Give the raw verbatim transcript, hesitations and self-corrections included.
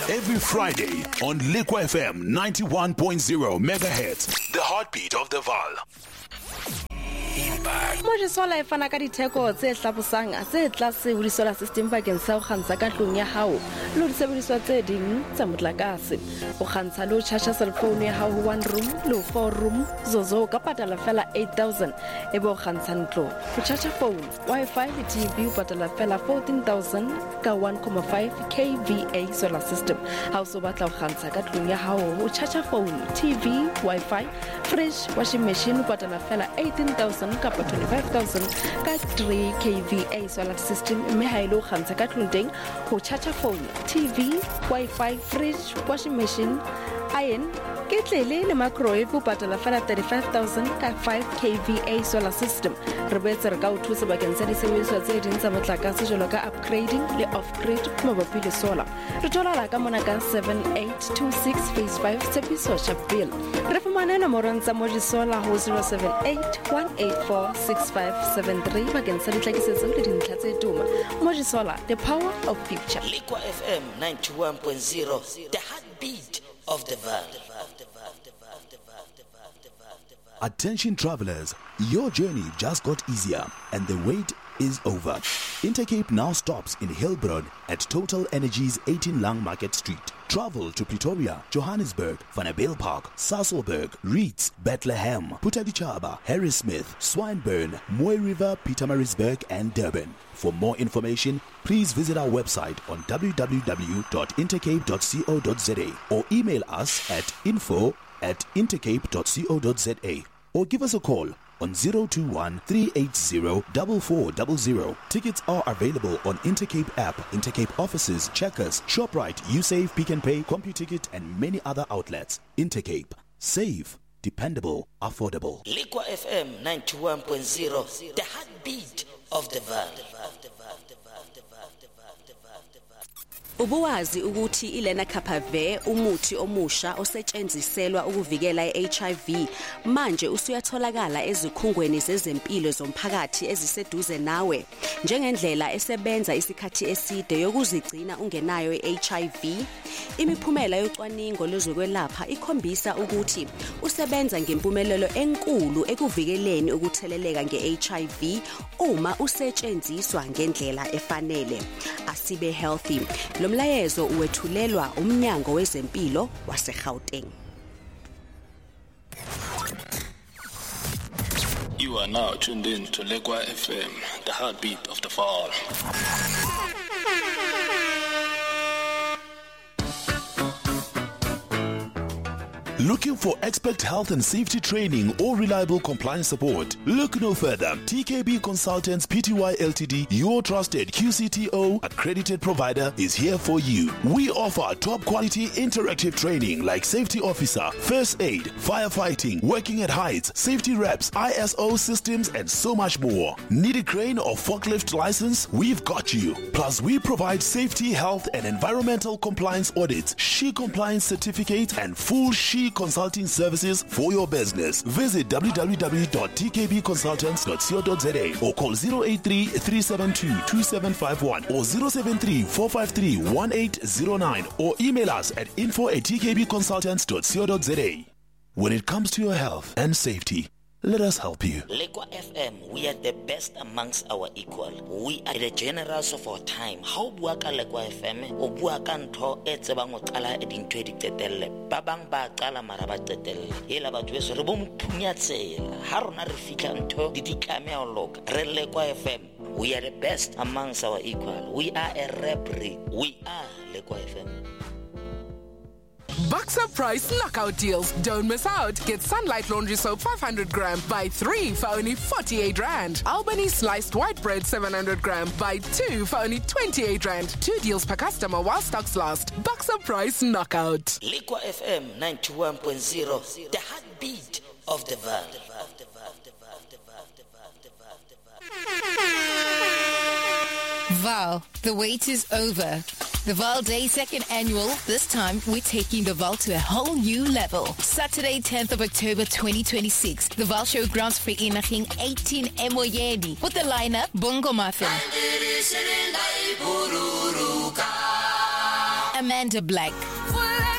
Every Friday on Liqua F M ninety-one point zero megahertz, the heartbeat of the Vaal. Moje sola e fana ka ditheko tse hlabosang tse tlase ho solar system bakeng sa ho kgantsha ka tlung ya hao le ho sebediswa tse ding tsa motlakase o kgantsha le ho charge cell phone ya hao ho one room le four room zozo ka patala fela eight thousand e bo kgantsha ntlo ho charge phone wifi le T V o patala fela fourteen thousand ka one point five k V A solar system ha o so batla ho kgantsha ka tlung ya hao ho charge phone T V wifi fridge washing machine o patala fela eighteen thousand ka twenty-five thousand ka three k V A solar system mme ha ile o kgantsha ka tlung teng ho charge phone T V wifi fridge washing machine iron ketlele le microwave o patala fela thirty-five thousand ka five k V A solar system re boetse re ka o thusa bakeng sa disebediswa tse ding tsa motlakase jwalo ka upgrading le off-grid mabapi le solar re thola ka mona ka seven eight two six phase five Tshepiso Chapel re fumana nomorong tsa Moji Solar ho zero seven eight one eight four six five seven three bakeng sa ditlhakisetso le dintlha tse tuma Moji Solar, the power of future. Liqua F M ninety-one point zero, the heartbeat of the Vaal. Attention travelers, your journey just got easier and the wait is over. Intercape now stops in Hillbron at Total Energies eighteen Lang Market Street. Travel to Pretoria, Johannesburg, Vanabale Park, Sasolburg, Reeds, Bethlehem, Putadichaba, Harrismith, Swinburne, Moy River, Pietermaritzburg and Durban. For more information, please visit our website on w w w dot intercape dot co dot za or email us at info at intercape dot co dot za or give us a call on zero two one three eight zero four four zero zero. Tickets are available on Intercape app, Intercape offices, Checkers, ShopRite, USave, Pick and Pay, CompuTicket and many other outlets. Intercape. Safe, dependable, affordable. Liqua F M ninety-one point zero, the heartbeat of the Vaal. Ubuwazi ukuthi iLena Kapave umuthi omusha osetshenziselwa ukuvikela iH I V manje usuyatholakala ezikhungweni zezempilo zomphakathi eziseduze nawe njengendlela esebenza isikhathi eside yokuzigcina ungenayo iH I V. Imiphumela yocwaningo lwezokwelapha ikhombisa ukuthi usebenza ngempumelelo enkulu ekuvikeleni ukutheleleka ngeH I V uma usetshenziswa ngendlela efanele. Asibe healthy. Lomlayezo uwethulelwa umnyango wezempilo waseGauteng. You are now tuned in to Liqua F M, the heartbeat of the Vaal. Looking for expert health and safety training or reliable compliance support? Look no further. T K B Consultants Pty Ltd, your trusted Q C T O accredited provider, is here for you. We offer top quality interactive training like safety officer, first aid, firefighting, working at heights, safety reps, I S O systems, and so much more. Need a crane or forklift license? We've got you. Plus, we provide safety, health, and environmental compliance audits, S H E compliance certificates, and full S H E consulting services for your business. Visit w w w dot t k b consultants dot co dot za or call zero eight three three seven two two seven five one or zero seven three four five three one eight zero nine or email us at info at t k b consultants dot co dot za. When it comes to your health and safety, let us help you. Liqua F M, we are the best amongst our equal. We are the generals of our time. How bua ka Liqua F M o bua ka ntho e tsebang o qala e dintho di qetelle. Ba bang ba qala mara ba qetelle. Ela batho beso re bo mphunya tsela. Ha rona re fihla ntho di ditlame a loka. Re Liqua F M, we are the best amongst our equal. We are a rap breed. We are Liqua F M. Boxer Price knockout deals. Don't miss out. Get Sunlight Laundry Soap five hundred gram. Buy three for only forty-eight rand. Albany Sliced White Bread seven hundred gram. Buy two for only twenty-eight rand. Two deals per customer while stocks last. Boxer Price knockout. Liqua F M ninety-one point zero. The heartbeat of the Vaal. Vaal, the wait is over. The Vaal Day second annual, this time we're taking the Vaal to a whole new level. Saturday, tenth of October twenty twenty-six, the Vaal Showgrounds Vereniging eighteen Emoyeni with the lineup Bongo Muffin, Amanda Black.